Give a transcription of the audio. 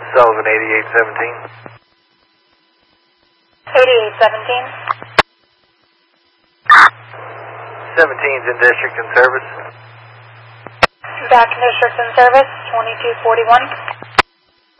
Sullivan 8817. 8817. 17's in district and service. Back in district and service, 2241.